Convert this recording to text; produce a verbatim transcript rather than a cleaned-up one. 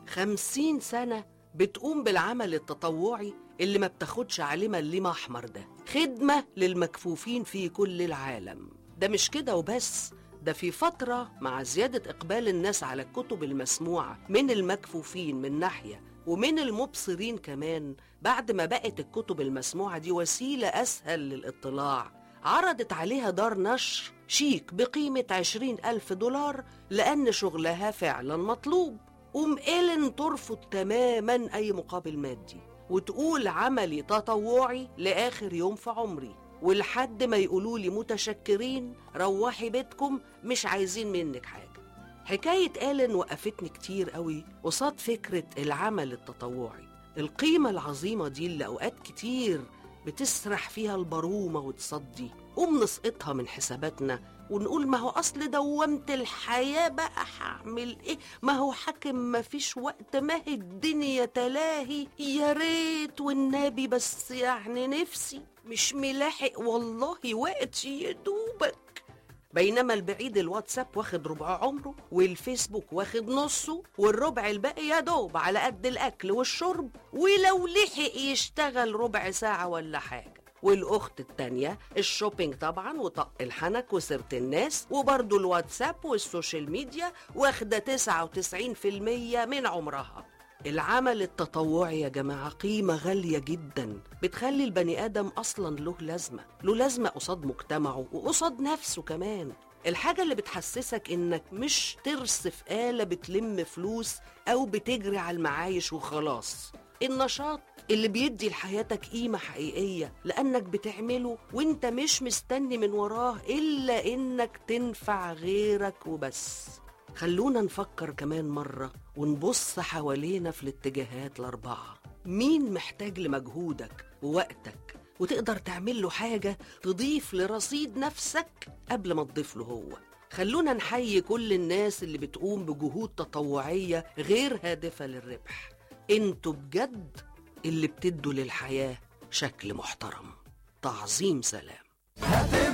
خمسين سنة بتقوم بالعمل التطوعي اللي ما بتاخدش عليه مليم أحمر ده، خدمة للمكفوفين في كل العالم. ده مش كده وبس، ده في فترة مع زيادة إقبال الناس على الكتب المسموعة من المكفوفين من ناحية ومن المبصرين كمان، بعد ما بقت الكتب المسموعة دي وسيلة أسهل للاطلاع، عرضت عليها دار نشر شيك بقيمة عشرين ألف دولار لأن شغلها فعلا مطلوب. أم إيلين ترفض تماما أي مقابل مادي وتقول عملي تطوعي لآخر يوم في عمري، ولحد ما يقولوا لي متشكرين روحي بيتكم مش عايزين منك حاجة. حكاية إيلين وقفتني كتير قوي قصاد فكرة العمل التطوعي، القيمة العظيمة دي اللي أوقات كتير بتسرح فيها البرومة وتصدي، قوم نسقطها من حساباتنا ونقول ما هو أصل دومت الحياة بقى هعمل إيه، ما هو حاكم ما فيش وقت، ما هي الدنيا تلاهي، يا ريت والنبي بس يعني نفسي مش ملاحق والله وقت يدوبك. بينما البعيد الواتساب واخد ربع عمره والفيسبوك واخد نصه والربع الباقي يا دوب على قد الأكل والشرب، ولو لحق يشتغل ربع ساعة ولا حاجة. والأخت التانية الشوبينج طبعا وطق الحنك وسيرة الناس، وبرضو الواتساب والسوشيال ميديا واخدة تسعة وتسعين في المية من عمرها. العمل التطوعي يا جماعة قيمة غالية جدا بتخلي البني آدم أصلا له لازمة، له لازمة قصاد مجتمعه وقصاد نفسه كمان. الحاجة اللي بتحسسك إنك مش ترس في آلة بتلم فلوس أو بتجري على المعايش وخلاص، النشاط اللي بيدي لحياتك قيمة حقيقية لأنك بتعمله وإنت مش مستني من وراه إلا إنك تنفع غيرك وبس. خلونا نفكر كمان مرة ونبص حوالينا في الاتجاهات الأربعة، مين محتاج لمجهودك ووقتك وتقدر تعمل له حاجة تضيف لرصيد نفسك قبل ما تضيف له هو. خلونا نحيي كل الناس اللي بتقوم بجهود تطوعية غير هادفة للربح، انتوا بجد اللي بتدوا للحياة شكل محترم. تعظيم سلام.